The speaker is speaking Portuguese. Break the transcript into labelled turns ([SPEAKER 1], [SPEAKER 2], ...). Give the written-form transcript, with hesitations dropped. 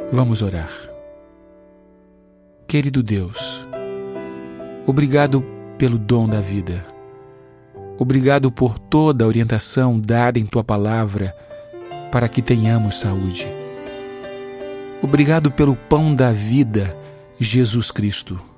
[SPEAKER 1] Vamos orar. Querido Deus, obrigado pelo dom da vida. Obrigado por toda a orientação dada em Tua palavra para que tenhamos saúde. Obrigado pelo pão da vida, Jesus Cristo.